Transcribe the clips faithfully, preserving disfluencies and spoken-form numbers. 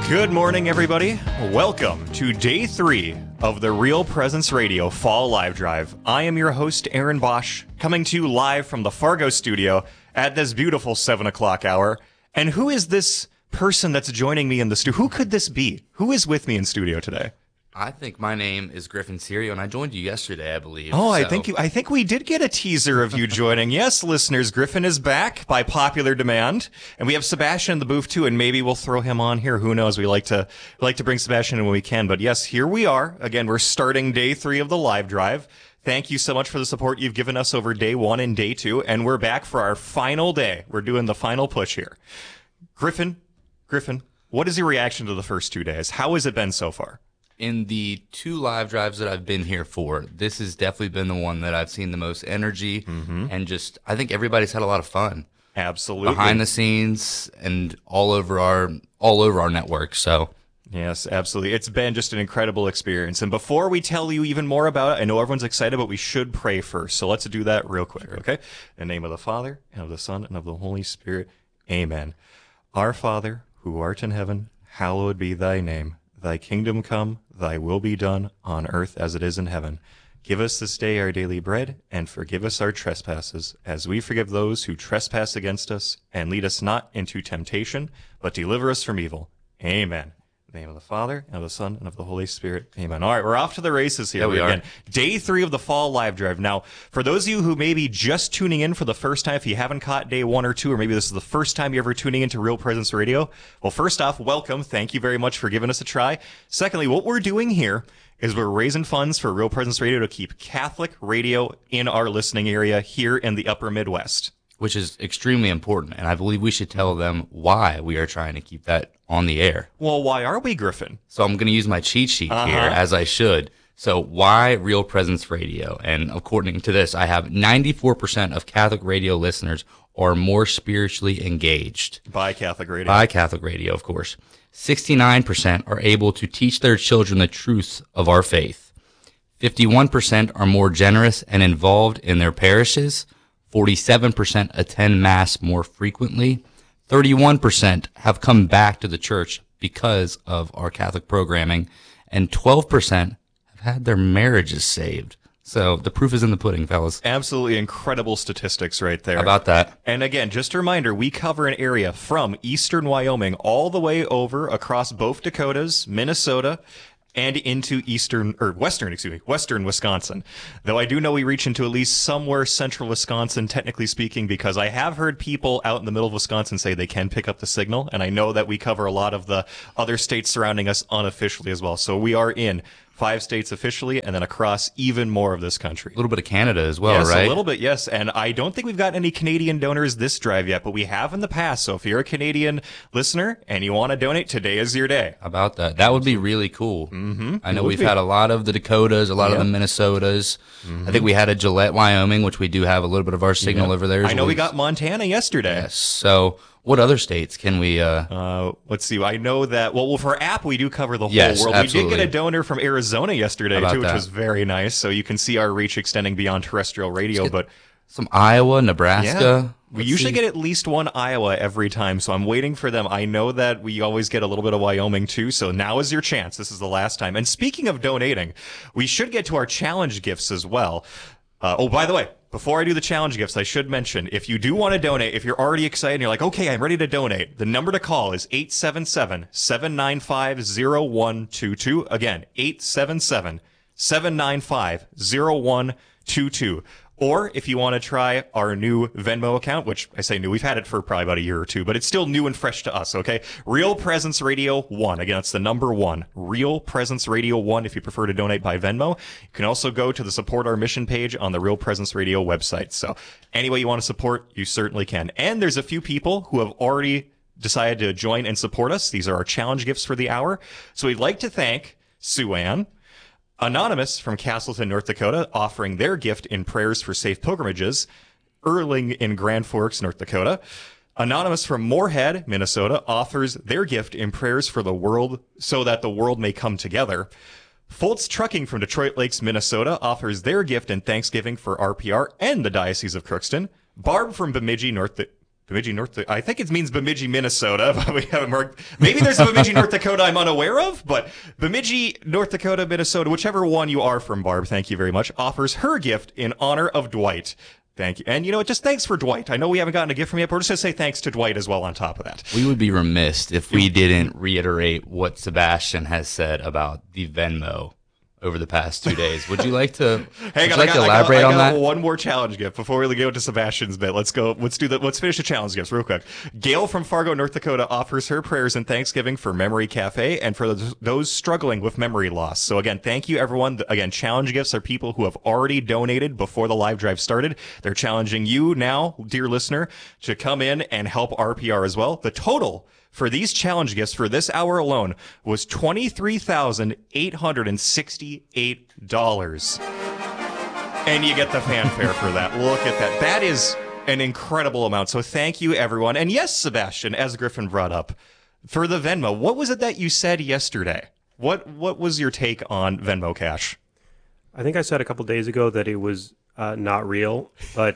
Good morning, everybody. Welcome to day three of the Real Presence Radio Fall Live Drive. I am your host, Aaron Bosch, coming to you live from the Fargo studio at this beautiful seven o'clock hour. And who is this person that's joining me in the studio? Who could this be? Who is with me in studio today? I think my name is Griffin Serio, and I joined you yesterday, I believe. Oh, so. I think you, I think we did get a teaser of you joining. Yes, listeners, Griffin is back by popular demand, and we have Sebastian in the booth too. And maybe we'll throw him on here. Who knows? We like to we like to bring Sebastian in when we can. But yes, here we are again. We're starting day three of the live drive. Thank you so much for the support you've given us over day one and day two, and we're back for our final day. We're doing the final push here. Griffin, Griffin, what is your reaction to the first two days? How has it been so far? In the two live drives that I've been here for, this has definitely been the one that I've seen the most energy, mm-hmm. and just, I think everybody's had a lot of fun. Absolutely. Behind the scenes and all over our, all over our network, so. Yes, absolutely. It's been just an incredible experience. And before we tell you even more about it, I know everyone's excited, but we should pray first. So let's do that real quick, okay? In the name of the Father, and of the Son, and of the Holy Spirit, amen. Our Father, who art in heaven, hallowed be thy name. Thy kingdom come, thy will be done, on earth as it is in heaven. Give us this day our daily bread, and forgive us our trespasses, as we forgive those who trespass against us. And lead us not into temptation, but deliver us from evil. Amen. In the name of the Father, and of the Son, and of the Holy Spirit. Amen. All right, we're off to the races here. Yeah, we again. are. Day three of the Fall Live Drive. Now, for those of you who may be just tuning in for the first time, if you haven't caught day one or two, or maybe this is the first time you're ever tuning into Real Presence Radio, well, first off, welcome. Thank you very much for giving us a try. Secondly, what we're doing here is we're raising funds for Real Presence Radio to keep Catholic radio in our listening area here in the upper Midwest. Which is extremely important, and I believe we should tell them why we are trying to keep that on the air. Well, why are we, Griffin? So I'm going to use my cheat sheet uh-huh. here, as I should. So why Real Presence Radio? And according to this, I have ninety-four percent of Catholic radio listeners are more spiritually engaged. By Catholic radio. By Catholic radio, of course. sixty-nine percent are able to teach their children the truth of our faith. fifty-one percent are more generous and involved in their parishes. forty-seven percent attend Mass more frequently. thirty-one percent have come back to the church because of our Catholic programming. And twelve percent have had their marriages saved. So the proof is in the pudding, fellas. Absolutely incredible statistics right there. How about that? And again, just a reminder, we cover an area from eastern Wyoming all the way over across both Dakotas, Minnesota, and into eastern, or western, excuse me, western Wisconsin. Though I do know we reach into at least somewhere central Wisconsin, technically speaking, because I have heard people out in the middle of Wisconsin say they can pick up the signal, and I know that we cover a lot of the other states surrounding us unofficially as well. So we are in five states officially, and then across even more of this country. A little bit of Canada as well, yes, right? A little bit, yes. And I don't think we've got any Canadian donors this drive yet, but we have in the past. So if you're a Canadian listener and you want to donate, today is your day. How about that? That would be really cool. Mm-hmm. I know we've be. had a lot of the Dakotas, a lot yeah. of the Minnesotas. Mm-hmm. I think we had a Gillette, Wyoming, which we do have a little bit of our signal yeah. over there. I know we got Montana yesterday. Yes. So what other states can we... Uh... Uh, let's see. I know that... Well, for app, we do cover the whole yes, world. Absolutely. We did get a donor from Arizona yesterday, too, which that? was very nice. So you can see our reach extending beyond terrestrial radio. But some Iowa, Nebraska... Yeah. We usually see. get at least one Iowa every time, so I'm waiting for them. I know that we always get a little bit of Wyoming, too, so now is your chance. This is the last time. And speaking of donating, we should get to our challenge gifts as well. Uh, oh, by the way, before I do the challenge gifts, I should mention, if you do want to donate, if you're already excited and you're like, okay, I'm ready to donate, the number to call is eight seven seven, seven nine five, zero one two two. Again, eight seven seven, seven nine five, zero one two two. Or if you want to try our new Venmo account, which I say new, we've had it for probably about a year or two, but it's still new and fresh to us, okay? Real Presence Radio one. Again, it's the number one. Real Presence Radio one if you prefer to donate by Venmo. You can also go to the Support Our Mission page on the Real Presence Radio website. So any way you want to support, you certainly can. And there's a few people who have already decided to join and support us. These are our challenge gifts for the hour. So we'd like to thank Sue Ann, Anonymous from Castleton, North Dakota, offering their gift in prayers for safe pilgrimages. Erling in Grand Forks, North Dakota. Anonymous from Moorhead, Minnesota, offers their gift in prayers for the world so that the world may come together. Foltz Trucking from Detroit Lakes, Minnesota, offers their gift in thanksgiving for R P R and the Diocese of Crookston. Barb from Bemidji, North Bemidji, North. I think it means Bemidji, Minnesota. But we haven't marked. Maybe there's a Bemidji, North Dakota I'm unaware of, but Bemidji, North Dakota, Minnesota, whichever one you are from, Barb, thank you very much, offers her gift in honor of Dwight. Thank you. And you know what? Just thanks for Dwight. I know we haven't gotten a gift from you yet, but we're just going to say thanks to Dwight as well on top of that. We would be remiss if we didn't reiterate what Sebastian has said about the Venmo over the past two days. Would you like to, Hang would on, you like I got, to elaborate I got, on I got that? one more challenge gift before we go to Sebastian's bit. Let's go. Let's do that. Let's finish the challenge gifts real quick. Gail from Fargo, North Dakota offers her prayers and thanksgiving for Memory Cafe and for those struggling with memory loss. So again, thank you everyone. Again, challenge gifts are people who have already donated before the live drive started. They're challenging you now, dear listener, to come in and help R P R as well. The total for these challenge gifts for this hour alone was twenty-three thousand eight hundred sixty-eight dollars. And you get the fanfare for that. Look at that. That is an incredible amount. So thank you, everyone. And yes, Sebastian, as Griffin brought up, for the Venmo, what was it that you said yesterday? What what was your take on Venmo Cash? I think I said a couple days ago that it was uh, not real, but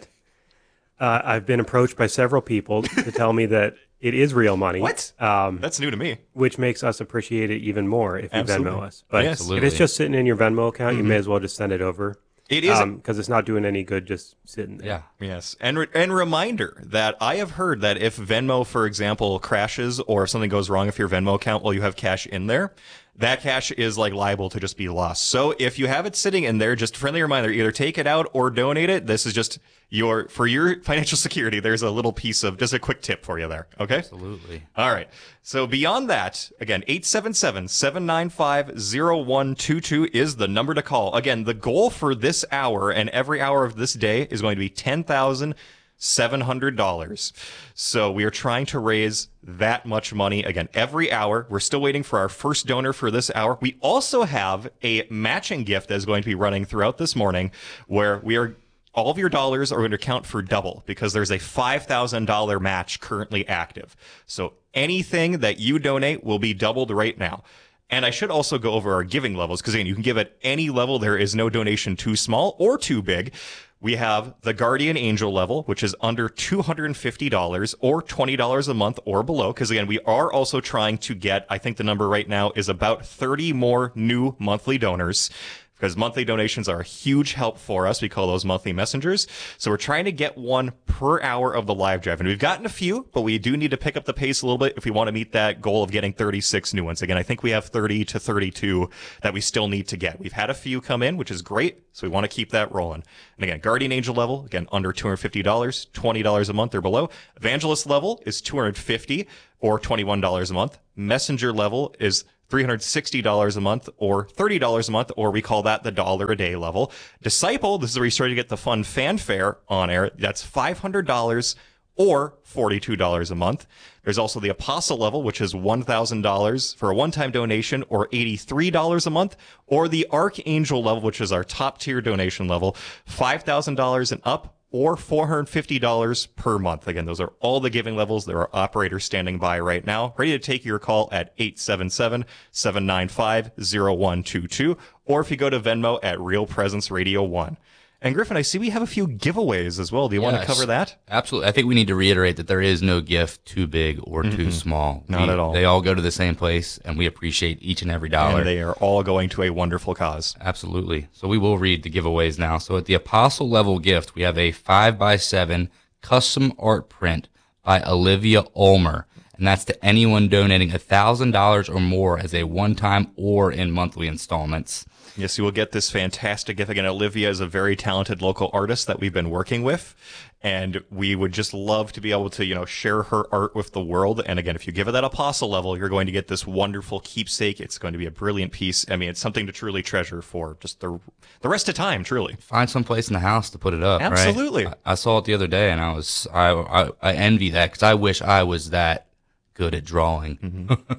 uh, I've been approached by several people to tell me that it is real money. What? Um, That's new to me. which makes us appreciate it even more if you Absolutely. Venmo us. But Yes. if it's just sitting in your Venmo account, Mm-hmm. you may as well just send it over. It is. Because it's not doing any good just sitting there. Yeah. Yes, and re- and reminder that I have heard that if Venmo, for example, crashes or if something goes wrong with your Venmo account while you have cash in there, that cash is like liable to just be lost. So if you have it sitting in there, just a friendly reminder, either take it out or donate it. This is just your, for your financial security, there's a little piece of, just a quick tip for you there. Okay? Absolutely. All right. So beyond that, again, eight seven seven, seven nine five, zero one two two is the number to call. Again, the goal for this hour and every hour of this day is going to be ten thousand seven hundred dollars. So we are trying to raise that much money again every hour. We're still waiting for our first donor for this hour. We also have a matching gift that is going to be running throughout this morning where we are all of your dollars are going to count for double because there's a five thousand dollars match currently active. So anything that you donate will be doubled right now. And I should also go over our giving levels because, again, you can give at any level. There is no donation too small or too big. We have the Guardian Angel level, which is under two hundred fifty dollars or twenty dollars a month or below. Because, again, we are also trying to get, I think the number right now is about thirty more new monthly donors. Because monthly donations are a huge help for us. We call those monthly messengers. So we're trying to get one per hour of the live drive. And we've gotten a few, but we do need to pick up the pace a little bit if we want to meet that goal of getting thirty-six new ones. Again, I think we have thirty to thirty-two that we still need to get. We've had a few come in, which is great. So we want to keep that rolling. And again, Guardian Angel level, again, under two hundred fifty dollars, twenty dollars a month or below. Evangelist level is two hundred fifty dollars or twenty-one dollars a month. Messenger level is three hundred sixty dollars a month or thirty dollars a month, or we call that the dollar a day level. Disciple, this is where you start to get the fun fanfare on air. That's five hundred dollars or forty-two dollars a month. There's also the Apostle level, which is one thousand dollars for a one-time donation or eighty-three dollars a month, or the Archangel level, which is our top tier donation level, five thousand dollars and up, or four hundred fifty dollars per month. Again, those are all the giving levels. There are operators standing by right now, ready to take your call at eight seven seven, seven nine five, zero one two two, or if you go to Venmo at Real Presence Radio one. And Griffin, I see we have a few giveaways as well. Do you want to Yes, cover that? Absolutely. I think we need to reiterate that there is no gift too big or too small. Not We- at all. They all go to the same place, and we appreciate each and every dollar. And they are all going to a wonderful cause. Absolutely. So we will read the giveaways now. So at the Apostle level gift, we have a five by seven custom art print by Olivia Ulmer. And that's to anyone donating one thousand dollars or more as a one-time or in monthly installments. Yes, you will get this fantastic gift. Again, Olivia is a very talented local artist that we've been working with, and we would just love to be able to, you know, share her art with the world. And again, if you give it that Apostle level, you're going to get this wonderful keepsake. It's going to be a brilliant piece. I mean, it's something to truly treasure for just the the rest of time, truly. Find some place in the house to put it up. right? Absolutely. I, I saw it the other day, and I was I I, I envy that because I wish I was that good at drawing. Mm-hmm.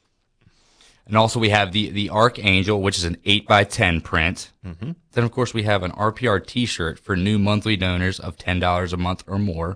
And also we have the the Archangel, which is an eight by ten print. Mm-hmm. Then of course we have an R P R T-shirt for new monthly donors of ten dollars a month or more,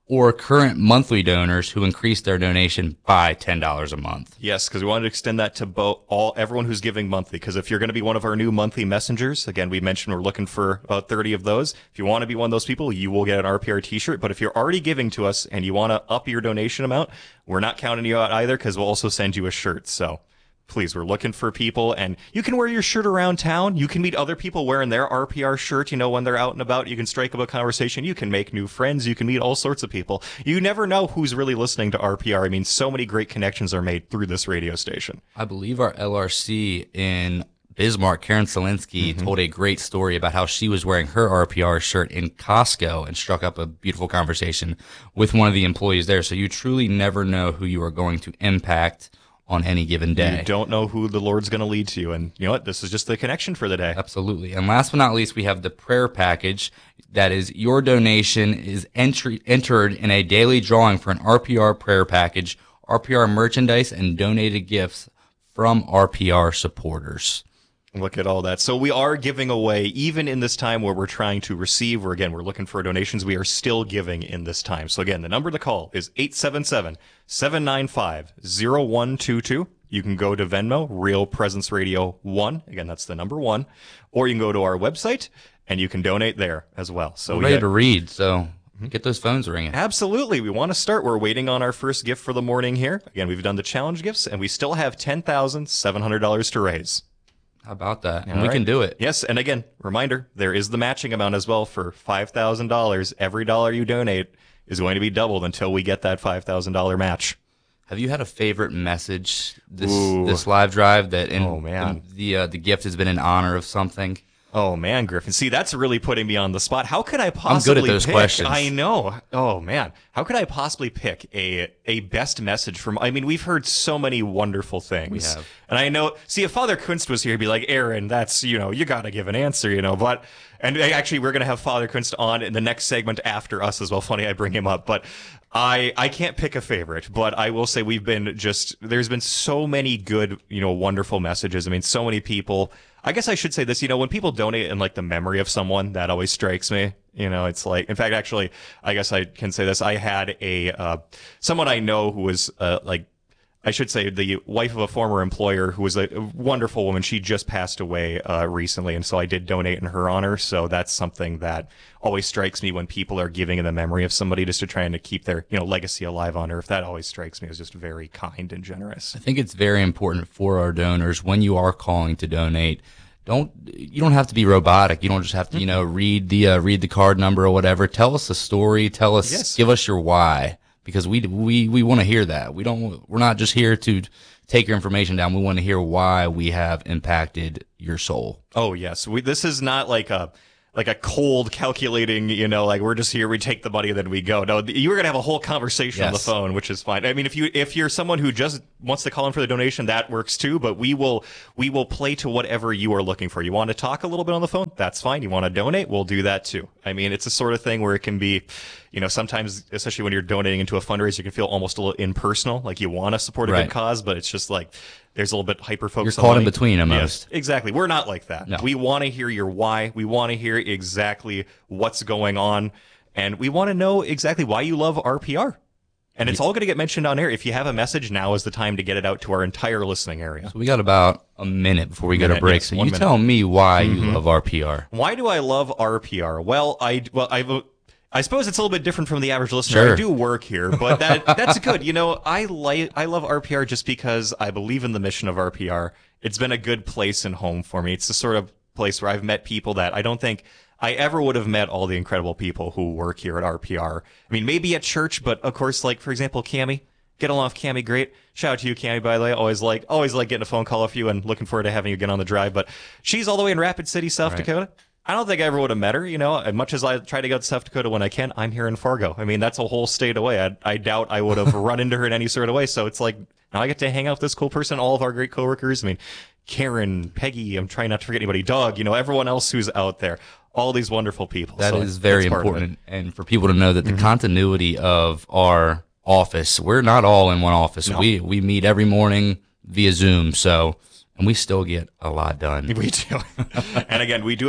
or current monthly donors who increase their donation by ten dollars a month. Yes, because we wanted to extend that to both all everyone who's giving monthly. Because if you're going to be one of our new monthly messengers, again, we mentioned we're looking for about thirty of those. If you want to be one of those people, you will get an R P R t-shirt. But if you're already giving to us and you want to up your donation amount, we're not counting you out either, because we'll also send you a shirt. So please, we're looking for people, and you can wear your shirt around town. You can meet other people wearing their R P R shirt, you know, when they're out and about. You can strike up a conversation. You can make new friends. You can meet all sorts of people. You never know who's really listening to R P R. I mean, so many great connections are made through this radio station. I believe our L R C in Bismarck, Karen Selinsky, mm-hmm. told a great story about how she was wearing her R P R shirt in Costco and struck up a beautiful conversation with one of the employees there. So you truly never know who you are going to impact on any given day. You don't know who the Lord's going to lead to. And you know what? This is just the connection for the day. Absolutely. And last but not least, we have the prayer package. That is, your donation is entry, entered in a daily drawing for an R P R prayer package, R P R merchandise, and donated gifts from R P R supporters. Look at all that. So we are giving away, even in this time where we're trying to receive, where again, we're looking for donations, we are still giving in this time. So again, the number to call is eight seven seven, seven nine five, zero one two two. You can go to Venmo, Real Presence Radio one. Again, that's the number one. Or you can go to our website and you can donate there as well. So we're we ready got, to read, so get those phones ringing. Absolutely. We want to start. We're waiting on our first gift for the morning here. Again, we've done the challenge gifts and we still have ten thousand seven hundred dollars to raise. How about that? And All we right. can do it. Yes, and again, reminder, there is the matching amount as well for five thousand dollars. Every dollar you donate is going to be doubled until we get that five thousand dollars match. Have you had a favorite message this Ooh. this live drive that in, Oh, man. the the, uh, the gift has been in honor of something? Oh, man, Griffin. See, that's really putting me on the spot. How could I I'm possibly good at those pick? questions. I know. Oh, man. How could I possibly pick a a best message from... I mean, we've heard so many wonderful things. We have. And I know... See, if Father Kunst was here, he'd be like, Aaron, that's, you know, you got to give an answer, you know. But... And actually, we're going to have Father Kunst on in the next segment after us as well. Funny I bring him up. But I I can't pick a favorite. But I will say we've been just... There's been so many good, you know, wonderful messages. I mean, so many people... I guess I should say this, you know, when people donate in like the memory of someone, that always strikes me. You know, it's like, in fact, actually, I guess I can say this. I had a, uh, someone I know who was, uh, like, I should say the wife of a former employer who was a wonderful woman. She just passed away, uh, recently. And so I did donate in her honor. So that's something that always strikes me when people are giving in the memory of somebody, just to trying to keep their, you know, legacy alive on earth. That always strikes me as just very kind and generous. I think it's very important for our donors when you are calling to donate. Don't you don't have to be robotic. You don't just have to, you know, read the uh, read the card number or whatever. Tell us a story. Tell us, Yes. give us your why, because we we we want to hear that. We don't. We're not just here to take your information down. We want to hear why we have impacted your soul. Oh yes, we, this is not like a like a cold calculating, you know, like we're just here, we take the money, then we go. No, you were gonna have a whole conversation on the Yes. phone, which is fine. I mean, if you if you're someone who just wants to call in for the donation, that works too. But we will we will play to whatever you are looking for. You want to talk a little bit on the phone? That's fine. You want to donate? We'll do that too. I mean, it's a sort of thing where it can be, you know, sometimes, especially when you're donating into a fundraiser, you can feel almost a little impersonal, like you want to support a Right. good cause, but it's just like there's a little bit hyper focus. You're caught in between almost. Yes, exactly. We're not like that. No. We want to hear your why. We want to hear exactly what's going on, and we want to know exactly why you love R P R. And it's all going to get mentioned on air. If you have a message, now is the time to get it out to our entire listening area. So we got about a minute before we go to Minute, break. yes, So one you minute. tell me why you love R P R. Why do I love R P R? Well, I well I I suppose it's a little bit different from the average listener. Sure. I do work here, but that that's good. You know, I like I love R P R just because I believe in the mission of R P R. It's been a good place and home for me. It's the sort of place where I've met people that I don't think I ever would have met all the incredible people who work here at R P R. I mean, maybe at church, but of course, like, for example, Cammie. Get along with Cammie, great. Shout out to you, Cammie, by the way. Always like, always like getting a phone call off you and looking forward to having you again on the drive. But she's all the way in Rapid City, South Right. Dakota. I don't think I ever would have met her, you know. As much as I try to go to South Dakota when I can, I'm here in Fargo. I mean, that's a whole state away. I, I doubt I would have run into her in any sort of way. So it's like, now I get to hang out with this cool person, all of our great coworkers. I mean, Karen, Peggy, I'm trying not to forget anybody, Doug, you know, everyone else who's out there. All these wonderful people. That So is very that's part of it. important. And for people to know that the continuity of our office, we're not all in one office. No. We we meet every morning via Zoom. So, and we still get a lot done. We do. And again, we do have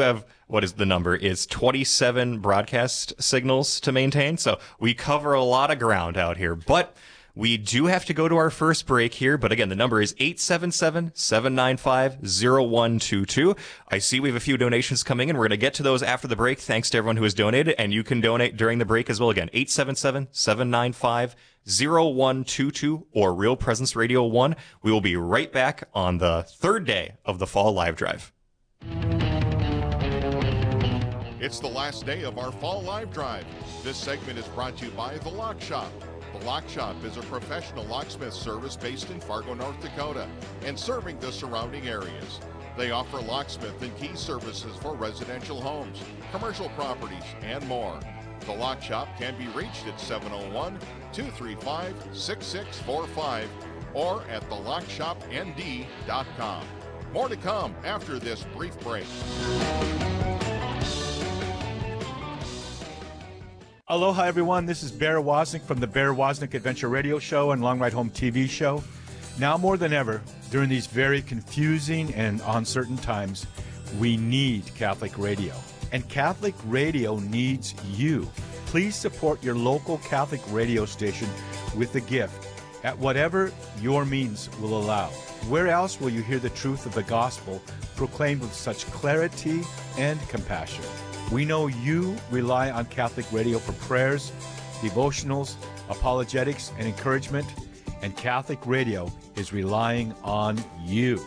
what is the number, is twenty-seven broadcast signals to maintain. So we cover a lot of ground out here. But we do have to go to our first break here, but again, the number is eight seven seven, seven nine five, zero one two two. I see we have a few donations coming in. We're going to get to those after the break. Thanks to everyone who has donated, and you can donate during the break as well. Again, eight seven seven, seven nine five, zero one two two or Real Presence Radio one. We will be right back on the third day of the Fall Live Drive. It's the last day of our Fall Live Drive. This segment is brought to you by The Lock Shop. The Lock Shop is a professional locksmith service based in Fargo, North Dakota, and serving the surrounding areas. They offer locksmith and key services for residential homes, commercial properties, and more. The Lock Shop can be reached at seven oh one, two three five, six six four five or at the lock shop n d dot com. More to come after this brief break. Aloha, everyone. This is Bear Wozniak from the Bear Wozniak Adventure Radio Show and Long Ride Home T V show. Now more than ever, during these very confusing and uncertain times, we need Catholic radio. And Catholic radio needs you. Please support your local Catholic radio station with a gift at whatever your means will allow. Where else will you hear the truth of the gospel proclaimed with such clarity and compassion? We know you rely on Catholic radio for prayers, devotionals, apologetics, and encouragement, and Catholic radio is relying on you.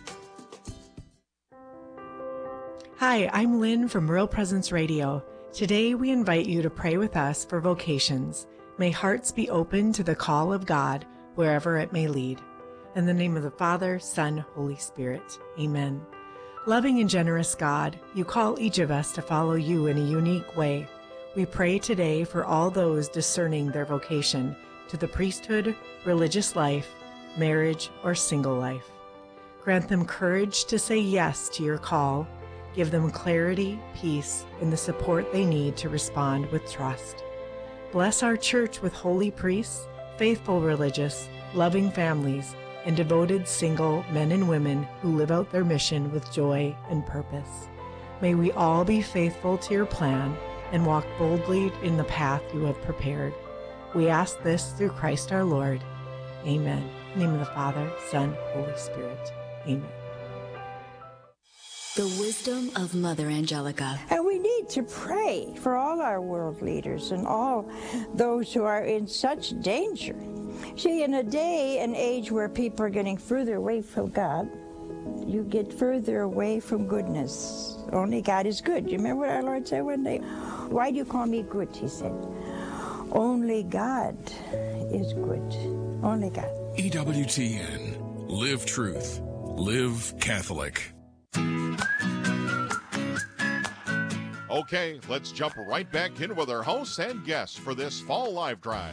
Hi, I'm Lynn from Real Presence Radio. Today we invite you to pray with us for vocations. May hearts be open to the call of God wherever it may lead. In the name of the Father, Son, Holy Spirit. Amen. Loving and generous God, you call each of us to follow you in a unique way. We pray today for all those discerning their vocation to the priesthood, religious life, marriage, or single life. Grant them courage to say yes to your call. Give them clarity, peace, and the support they need to respond with trust. Bless our church with holy priests, faithful religious, loving families, and devoted single men and women who live out their mission with joy and purpose. May we all be faithful to your plan and walk boldly in the path you have prepared. We ask this through Christ our Lord. Amen. In the name of the Father, Son, Holy Spirit. Amen. The wisdom of Mother Angelica. And we need to pray for all our world leaders and all those who are in such danger. See, in a day and age where people are getting further away from God, you get further away from goodness. Only God is good. You remember what our Lord said one day? Why do you call me good, he said. Only God is good. Only God. E W T N. Live truth. Live Catholic. Okay, let's jump right back in with our hosts and guests for this Fall Live Drive.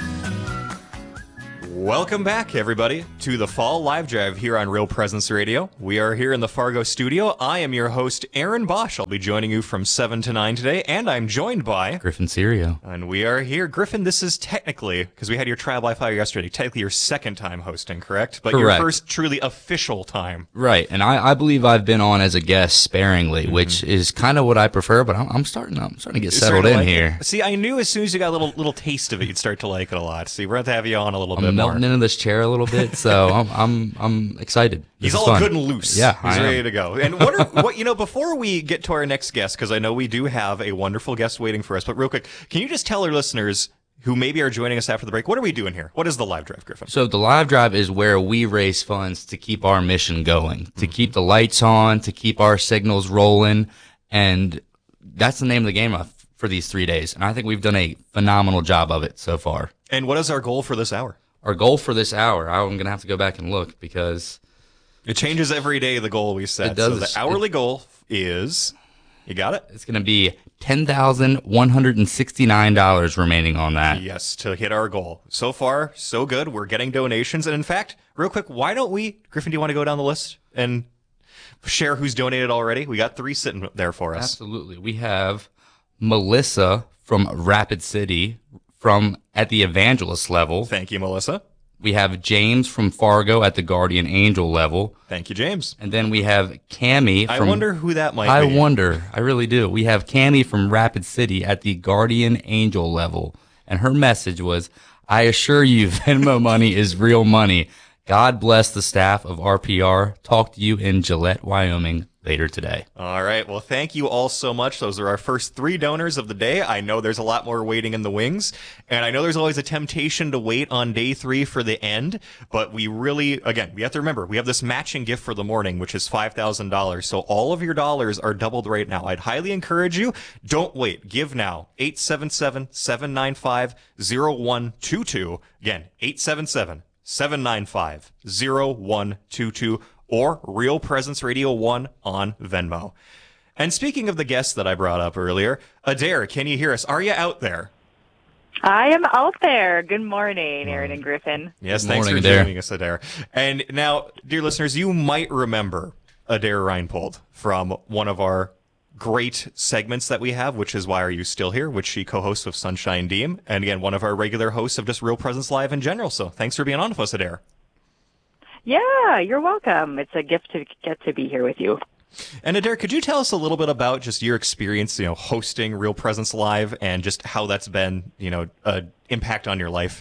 Welcome back, everybody, to the Fall Live Drive here on Real Presence Radio. We are here in the Fargo studio. I am your host, Aaron Bosch. I'll be joining you from seven to nine today, and I'm joined by... Griffin Serio. And we are here. Griffin, this is technically, because we had your trial by fire yesterday, technically your second time hosting, correct? But Correct. Your first truly official time. Right, and I, I believe I've been on as a guest sparingly, mm-hmm. which is kind of what I prefer, but I'm, I'm starting I'm starting to get You're settled in like here. It. See, I knew as soon as you got a little little taste of it, you'd start to like it a lot. See, we're going to have you on a little I'm bit more. melting into this chair a little bit, so I'm I'm I'm excited. This He's all fun. good and loose. Yeah, he's I ready am. to go. And what, are, what you know, before we get to our next guest, because I know we do have a wonderful guest waiting for us, but real quick, can you just tell our listeners who maybe are joining us after the break, what are we doing here? What is the Live Drive, Griffin? So the Live Drive is where we raise funds to keep our mission going, to mm-hmm. keep the lights on, to keep our signals rolling, and that's the name of the game for these three days. And I think we've done a phenomenal job of it so far. And what is our goal for this hour? Our goal for this hour, I'm going to have to go back and look because... It changes every day, the goal we set. It does. So the hourly it, goal is... You got it? It's going to be ten thousand one hundred sixty-nine dollars remaining on that. Yes, to hit our goal. So far, so good. We're getting donations. And in fact, real quick, why don't we... Griffin, do you want to go down the list and share who's donated already? We got three sitting there for us. Absolutely. We have Melissa from Rapid City, from at the evangelist level. Thank you, Melissa. We have James from Fargo at the Guardian Angel level. Thank you, James. And then we have Cammie I from... wonder who that might I be. I wonder. I really do. We have Cammie from Rapid City at the Guardian Angel level. And her message was, I assure you, Venmo money is real money. God bless the staff of R P R. Talk to you in Gillette, Wyoming later today. All right. Well, thank you all so much. Those are our first three donors of the day. I know there's a lot more waiting in the wings, and I know there's always a temptation to wait on day three for the end, but we really, again, we have to remember, we have this matching gift for the morning, which is five thousand dollars. So all of your dollars are doubled right now. I'd highly encourage you, don't wait. Give now. eight seven seven, seven nine five, zero one two two. Again, eight seven seven, seven nine five, zero one two two. Or Real Presence Radio one on Venmo. And speaking of the guests that I brought up earlier, Adair, can you hear us? Are you out there? I am out there. Good morning, Aaron and Griffin. Yes, Good thanks morning, for Adair. joining us, Adair. And now, dear listeners, you might remember Adair Reinpold from one of our great segments that we have, which is Why Are You Still Here, which she co-hosts with Sunshine Deem. And again, one of our regular hosts of just Real Presence Live in general. So thanks for being on with us, Adair. Yeah, you're welcome. It's a gift to get to be here with you. And Adair, could you tell us a little bit about just your experience, you know, hosting Real Presence Live and just how that's been, you know, an impact on your life?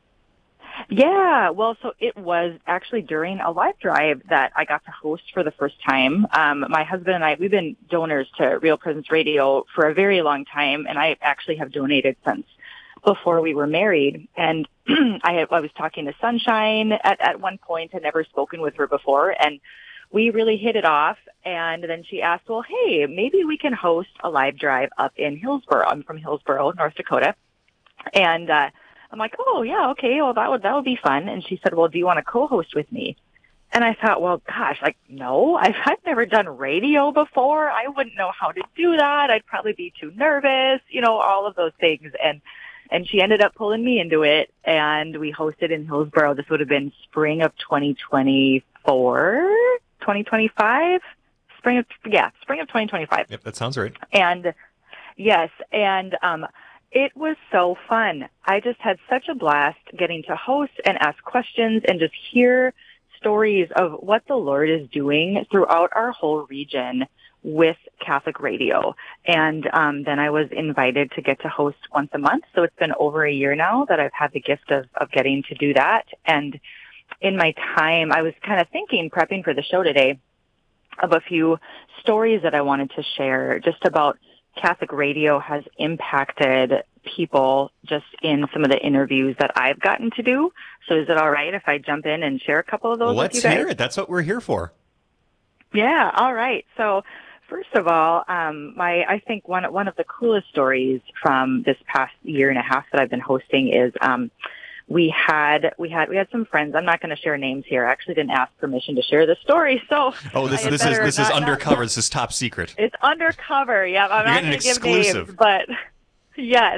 Yeah, well, so it was actually during a live drive that I got to host for the first time. Um, my husband and I, we've been donors to Real Presence Radio for a very long time, and I actually have donated since before we were married. And I, had, I was talking to Sunshine at, at one point. I'd never spoken with her before, and we really hit it off. And then she asked, well, hey, maybe we can host a live drive up in Hillsboro. I'm from Hillsboro, North Dakota. And uh, I'm like, oh, yeah, okay, well, that would that would be fun. And she said, well, do you want to co-host with me? And I thought, well, gosh, like, no, I've, I've never done radio before. I wouldn't know how to do that. I'd probably be too nervous, you know, all of those things. And And she ended up pulling me into it, and we hosted in Hillsboro. This would have been spring of twenty twenty-four, twenty twenty-five? Spring of, yeah, spring of twenty twenty-five. Yep, that sounds right. And, yes, and um, it was so fun. I just had such a blast getting to host and ask questions and just hear stories of what the Lord is doing throughout our whole region with Catholic radio. And um, then I was invited to get to host once a month. So it's been over a year now that I've had the gift of, of getting to do that. And in my time, I was kind of thinking, prepping for the show today, of a few stories that I wanted to share just about Catholic radio has impacted people just in some of the interviews that I've gotten to do. So is it all right if I jump in and share a couple of those Well, with let's you guys? hear it. That's what we're here for. Yeah, all right. So first of all, um, my I think one one of the coolest stories from this past year and a half that I've been hosting is um, we had we had we had some friends. I'm not going to share names here. I actually didn't ask permission to share the story. So Oh, this I had this is better this is not- undercover. not- This is top secret. It's undercover. Yeah, I'm You're not getting going to give exclusive. names, but yes.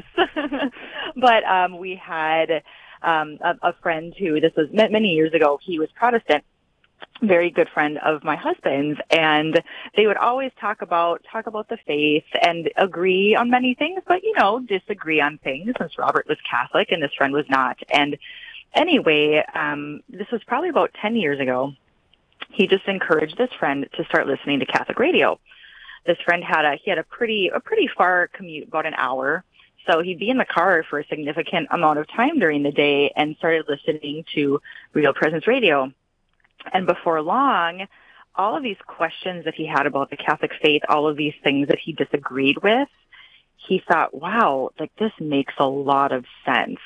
But um, we had um, a, a friend who this was ma- many years ago. He was Protestant. Very good friend of my husband's, and they would always talk about talk about the faith and agree on many things, but you know, disagree on things. Since Robert was Catholic and this friend was not, and anyway, um, this was probably about ten years ago. He just encouraged this friend to start listening to Catholic radio. This friend had a he had a pretty a pretty far commute, about an hour. So he'd be in the car for a significant amount of time during the day and started listening to Real Presence Radio. And before long, all of these questions that he had about the Catholic faith, all of these things that he disagreed with, he thought, wow, like this makes a lot of sense.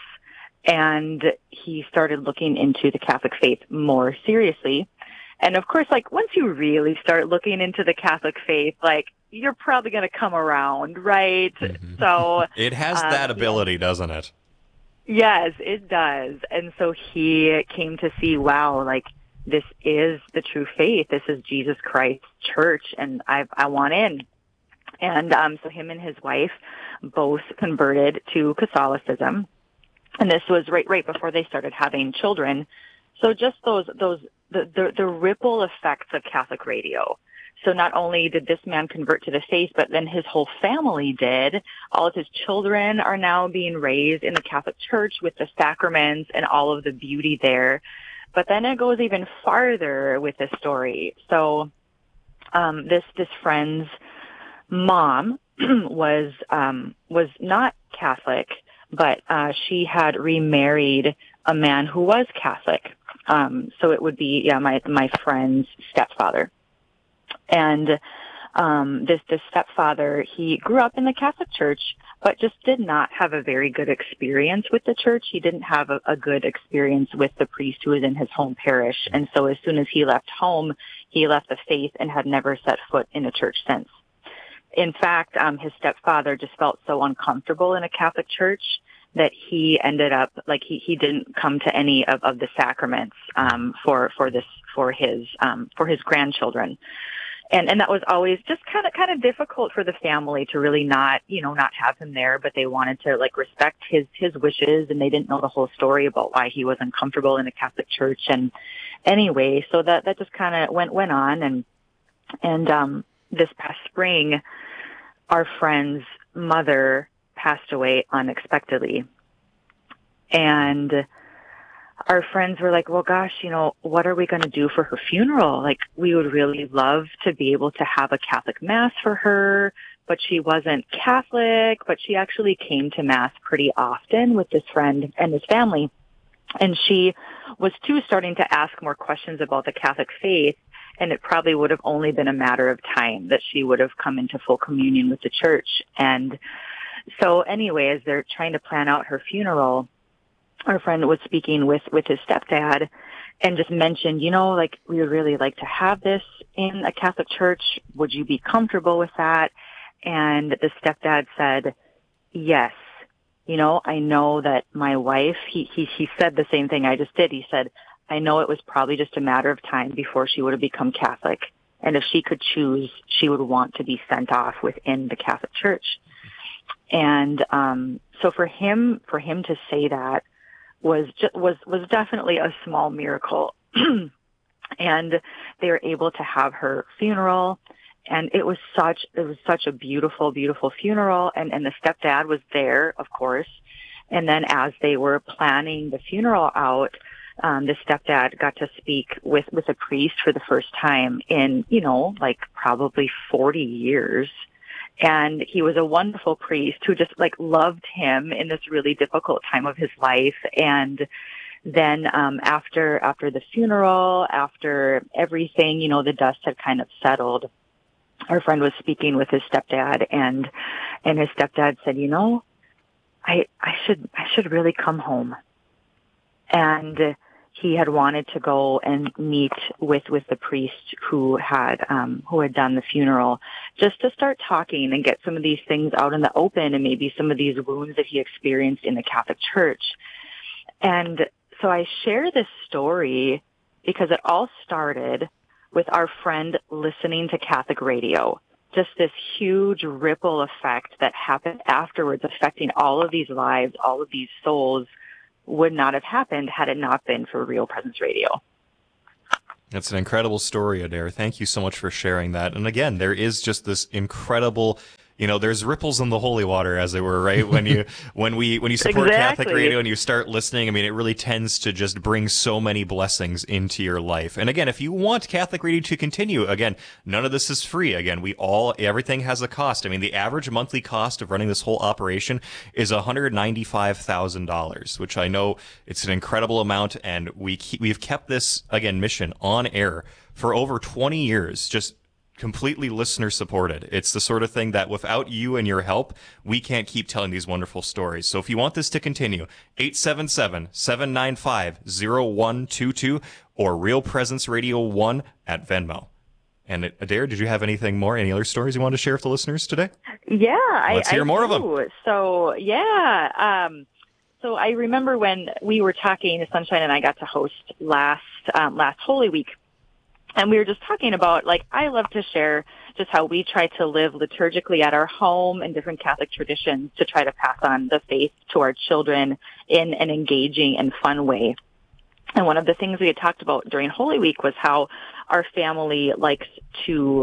And he started looking into the Catholic faith more seriously. And of course, like once you really start looking into the Catholic faith, like you're probably going to come around, right? Mm-hmm. So It has um, that ability, doesn't it? Yes, it does. And so he came to see, wow, like this is the true faith. This is Jesus Christ's church, and I I want in. And um, so him and his wife both converted to Catholicism, and this was right right before they started having children. So just those those the the, the ripple effects of Catholic radio So not only did this man convert to the faith, but then his whole family did. All of his children are now being raised in the Catholic Church with the sacraments and all of the beauty there. But then it goes even farther with this story. So um, this this friend's mom was um, was not Catholic, but uh, she had remarried a man who was Catholic. Um, so it would be yeah my my friend's stepfather. And um, this this stepfather, he grew up in the Catholic Church, but just did not have a very good experience with the church. He didn't have a, a good experience with the priest who was in his home parish. And so as soon as he left home, he left the faith and had never set foot in a church since. In fact, um, his stepfather just felt so uncomfortable in a Catholic church that he ended up, like, he, he didn't come to any of, of the sacraments um, for for this for his um, for his grandchildren. And, and that was always just kind of, kind of difficult for the family to really not, you know, not have him there, but they wanted to like respect his, his wishes, and they didn't know the whole story about why he was uncomfortable in the Catholic Church. And anyway, so that, that just kind of went, went on. And, and, um, this past spring, our friend's mother passed away unexpectedly. And our friends were like, well, gosh, you know, what are we going to do for her funeral? Like, we would really love to be able to have a Catholic Mass for her, but she wasn't Catholic, but she actually came to Mass pretty often with this friend and his family. And she was, too, starting to ask more questions about the Catholic faith, and it probably would have only been a matter of time that she would have come into full communion with the church. And so anyway, as they're trying to plan out her funeral, our friend was speaking with, with his stepdad and just mentioned, you know, like, we would really like to have this in a Catholic church. Would you be comfortable with that? And the stepdad said, yes. You know, I know that my wife, he, he, he said the same thing I just did. He said, I know it was probably just a matter of time before she would have become Catholic. And if she could choose, she would want to be sent off within the Catholic Church. And, um, so for him, for him to say that, was just, was was definitely a small miracle. And they were able to have her funeral, and it was such it was such a beautiful beautiful funeral, and and the stepdad was there, of course. And then as they were planning the funeral out, um the stepdad got to speak with with a priest for the first time in, you know, like probably forty years. And he was a wonderful priest who just like loved him in this really difficult time of his life. And then um after after the funeral, after everything, you know, the dust had kind of settled, our friend was speaking with his stepdad, and and his stepdad said, you know, I I should I should really come home. And he had wanted to go and meet with, with the priest who had, um, who had done the funeral, just to start talking and get some of these things out in the open, and maybe some of these wounds that he experienced in the Catholic Church. And so I share this story because it all started with our friend listening to Catholic radio. Just this huge ripple effect that happened afterwards, affecting all of these lives, all of these souls, would not have happened had it not been for Real Presence Radio. That's an incredible story, Adair. Thank you so much for sharing that. And again, there is just this incredible, you know, there's ripples in the holy water, as it were, right? When you when we when you support Exactly. Catholic radio and you start listening, I mean, it really tends to just bring so many blessings into your life. And again, if you want Catholic radio to continue, again, none of this is free. Again, we all everything has a cost. I mean, the average monthly cost of running this whole operation is one hundred ninety-five thousand dollars, which I know it's an incredible amount, and we keep, we've kept this again mission on air for over twenty years, just completely listener supported. It's the sort of thing that without you and your help, we can't keep telling these wonderful stories. So if you want this to continue, eight seven seven, seven nine five, zero one two two or Real Presence Radio one at Venmo. And Adair, did you have anything more? Any other stories you want to share with the listeners today? Yeah, Let's I, hear I more do. of them. So yeah, um, so I remember when we were talking, Sunshine and I got to host last um, last Holy Week. And we were just talking about, like, I love to share just how we try to live liturgically at our home and different Catholic traditions to try to pass on the faith to our children in an engaging and fun way. And one of the things we had talked about during Holy Week was how our family likes to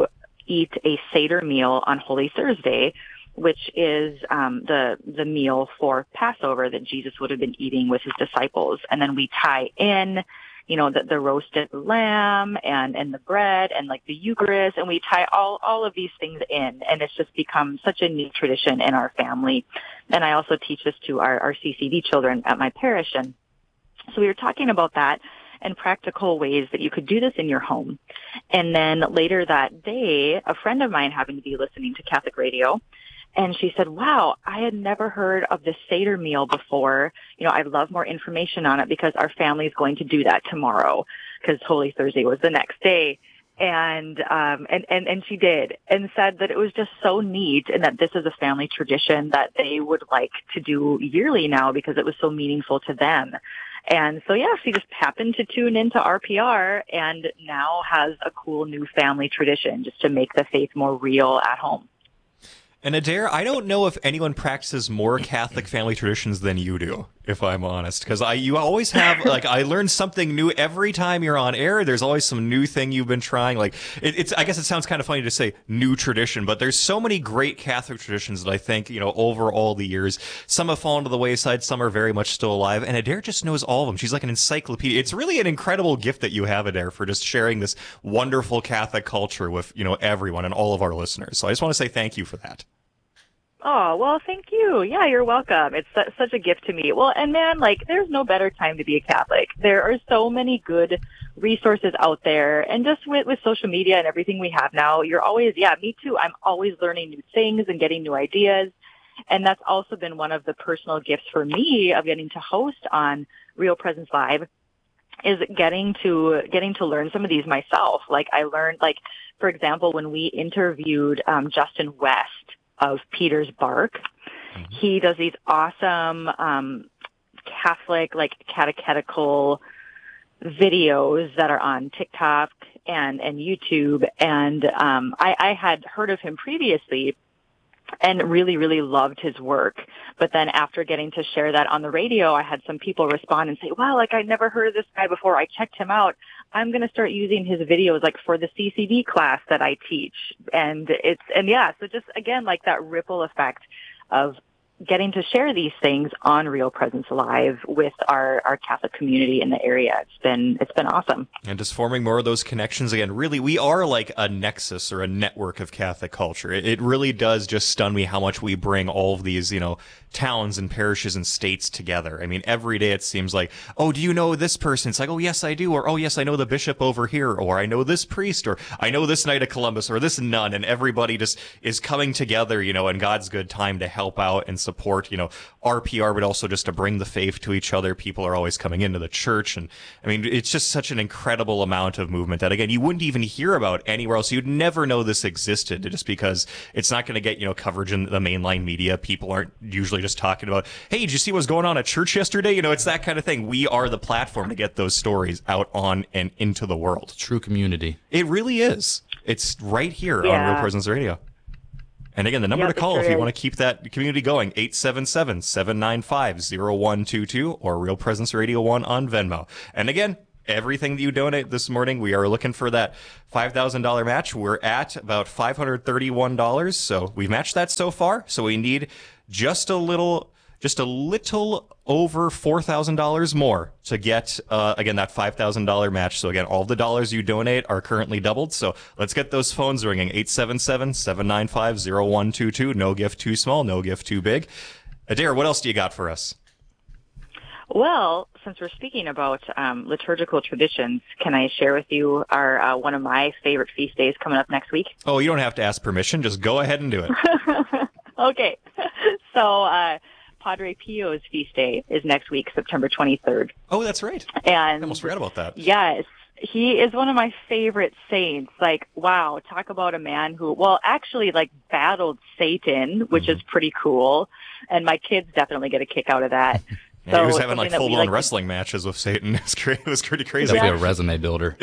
eat a Seder meal on Holy Thursday, which is um, the the meal for Passover that Jesus would have been eating with his disciples. And then we tie in, you know, the, the roasted lamb and, and the bread and like the Eucharist, and we tie all, all of these things in, and it's just become such a neat tradition in our family. And I also teach this to our, our C C D children at my parish. And so we were talking about that and practical ways that you could do this in your home. And then later that day, a friend of mine happened to be listening to Catholic radio, and she said, wow, I had never heard of this Seder meal before. You know, I'd love more information on it because our family is going to do that tomorrow, because Holy Thursday was the next day. And, um, and, and, and she did, and said that it was just so neat, and that this is a family tradition that they would like to do yearly now because it was so meaningful to them. And so, yeah, she just happened to tune into R P R and now has a cool new family tradition just to make the faith more real at home. And Adair, I don't know if anyone practices more Catholic family traditions than you do, if I'm honest, because I you always have, like, I learn something new every time you're on air. There's always some new thing you've been trying. Like, it, it's I guess it sounds kind of funny to say new tradition, but there's so many great Catholic traditions that I think, you know, over all the years, some have fallen to the wayside, some are very much still alive, and Adair just knows all of them. She's like an encyclopedia. It's really an incredible gift that you have, Adair, for just sharing this wonderful Catholic culture with, you know, everyone and all of our listeners. So I just want to say thank you for that. Oh, well, thank you. Yeah, you're welcome. It's su- such a gift to me. Well, and man, like, there's no better time to be a Catholic. There are so many good resources out there. And just with, with social media and everything we have now, you're always, yeah, me too. I'm always learning new things and getting new ideas. And that's also been one of the personal gifts for me of getting to host on Real Presence Live, is getting to, getting to learn some of these myself. Like, I learned, like, for example, when we interviewed um, Justin West of Peter's Bark. Mm-hmm. He does these awesome um, Catholic, like, catechetical videos that are on TikTok and, and YouTube. And um, I, I had heard of him previously and really, really loved his work. But then after getting to share that on the radio, I had some people respond and say, wow, like, I'd never heard of this guy before. I checked him out. I'm going to start using his videos, like, for the C C D class that I teach. And it's, and yeah, so just again, like, that ripple effect of getting to share these things on Real Presence Live with our, our Catholic community in the area. It's been, it's been awesome. And just forming more of those connections again. Really, we are like a nexus or a network of Catholic culture. It, it really does just stun me how much we bring all of these, you know, towns and parishes and states together. I mean, every day it seems like, oh, do you know this person? It's like, oh, yes, I do. Or, oh, yes, I know the bishop over here. Or I know this priest. Or I know this Knight of Columbus or this nun. And everybody just is coming together, you know, in God's good time to help out and support, you know, R P R, but also just to bring the faith to each other. People are always coming into the church. And I mean, it's just such an incredible amount of movement that, again, you wouldn't even hear about anywhere else. You'd never know this existed just because it's not going to get, you know, coverage in the mainline media. People aren't usually just talking about, hey, did you see what's going on at church yesterday? You know, it's that kind of thing. We are the platform to get those stories out on and into the world. True community. It really is. It's right here yeah. on Real Presence Radio. And again, the number yep, to call sure if you is. want to keep that community going, eight seven seven, seven nine five, zero one two two or Real Presence Radio one on Venmo. And again, everything that you donate this morning, we are looking for that five thousand dollars match. We're at about five hundred thirty-one dollars. So we've matched that so far. So we need just a little, just a little over four thousand dollars more to get, uh, again, that five thousand dollars match. So again, all the dollars you donate are currently doubled. So let's get those phones ringing. eight seven seven, seven nine five, zero one two two. No gift too small, no gift too big. Adair, what else do you got for us? Well, since we're speaking about um, liturgical traditions, can I share with you our uh, one of my favorite feast days coming up next week? Oh, you don't have to ask permission. Just go ahead and do it. Okay. So, uh, Padre Pio's feast day is next week, September twenty-third. Oh, that's right. And I almost forgot about that. Yes. He is one of my favorite saints. Like, wow, talk about a man who, well, actually, like, battled Satan, which mm-hmm. is pretty cool. And my kids definitely get a kick out of that. Yeah, so he was having, like, full-blown like wrestling matches with Satan. It was, cra- it was pretty crazy. That'd be a resume builder.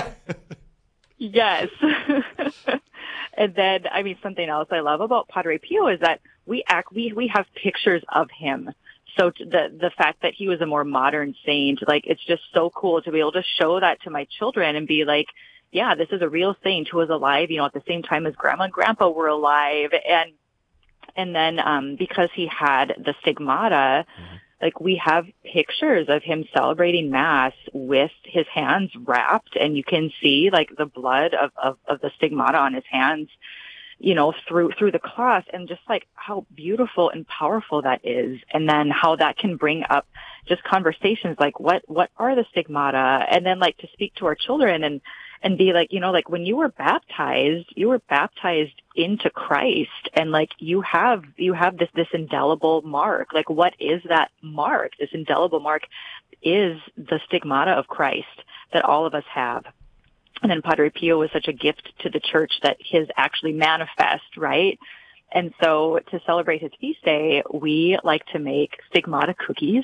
Yes. And then, I mean, something else I love about Padre Pio is that we act, we, we have pictures of him. So the, the fact that he was a more modern saint, like, it's just so cool to be able to show that to my children and be like, yeah, this is a real saint who was alive, you know, at the same time as grandma and grandpa were alive. And, and then, um, because he had the stigmata, mm-hmm. like we have pictures of him celebrating mass with his hands wrapped, and you can see like the blood of, of, of the stigmata on his hands, you know, through, through the cloth, and just like how beautiful and powerful that is. And then how that can bring up just conversations like, what, what are the stigmata? And then like to speak to our children and, and be like, you know, like when you were baptized, you were baptized into Christ, and like you have, you have this, this indelible mark. Like what is that mark? This indelible mark is the stigmata of Christ that all of us have. And then Padre Pio was such a gift to the church that his actually manifest, right? And so to celebrate his feast day, we like to make stigmata cookies.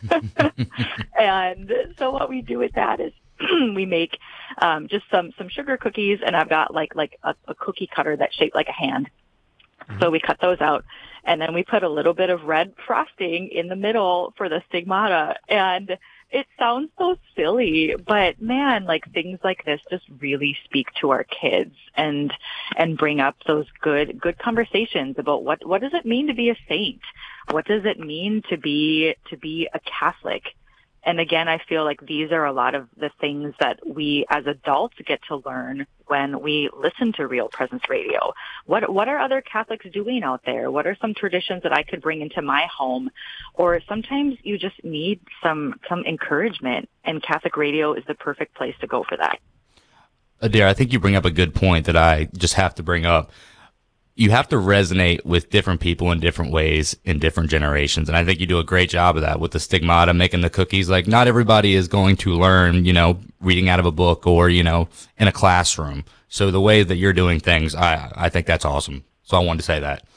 And so what we do with that is we make um just some some sugar cookies, and I've got like like a, a cookie cutter that's shaped like a hand. Mm-hmm. So we cut those out, and then we put a little bit of red frosting in the middle for the stigmata. And it sounds so silly, but man, like things like this just really speak to our kids and and bring up those good good conversations about what what does it mean to be a saint? What does it mean to be to be a Catholic? And again, I feel like these are a lot of the things that we as adults get to learn when we listen to Real Presence Radio. What what are other Catholics doing out there? What are some traditions that I could bring into my home? Or sometimes you just need some some encouragement, and Catholic radio is the perfect place to go for that. Adair, I think you bring up a good point that I just have to bring up. You have to resonate with different people in different ways in different generations. And I think you do a great job of that with the stigmata, making the cookies. Like, not everybody is going to learn, you know, reading out of a book or, you know, in a classroom. So the way that you're doing things, I, I think that's awesome. So I wanted to say that.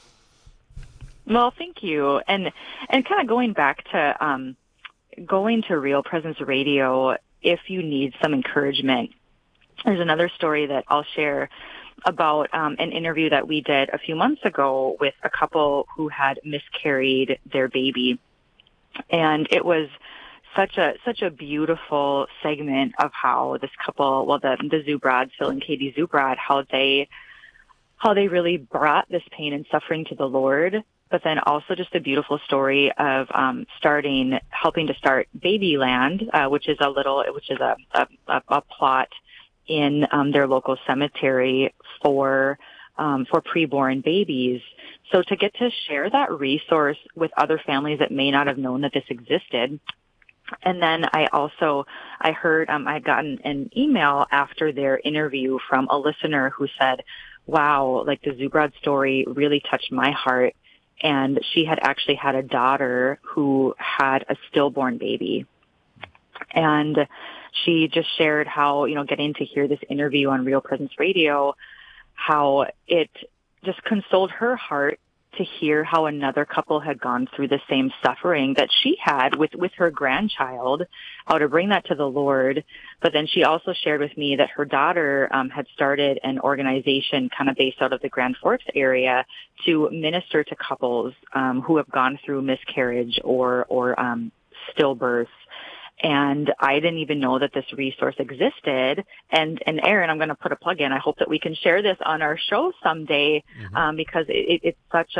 Well, thank you. And, and kind of going back to, um, going to Real Presence Radio, if you need some encouragement, there's another story that I'll share about um, an interview that we did a few months ago with a couple who had miscarried their baby. And it was such a such a beautiful segment of how this couple, well, the the Zubrads, Phil and Katie Zubrad, how they how they really brought this pain and suffering to the Lord. But then also just a beautiful story of um, starting, helping to start Babyland, uh, which is a little, which is a a, a plot in um, their local cemetery for um, for preborn babies. So to get to share that resource with other families that may not have known that this existed. And then I also, I heard, um, I had gotten an email after their interview from a listener who said, wow, like the Zubrad story really touched my heart. And she had actually had a daughter who had a stillborn baby. And she just shared how, you know, getting to hear this interview on Real Presence Radio, how it just consoled her heart to hear how another couple had gone through the same suffering that she had with, with her grandchild, how to bring that to the Lord. But then she also shared with me that her daughter um, had started an organization kind of based out of the Grand Forks area to minister to couples um, who have gone through miscarriage or, or um, stillbirth. And I didn't even know that this resource existed. And, and Aaron, I'm going to put a plug in. I hope that we can share this on our show someday, mm-hmm. um, because it, it's such a,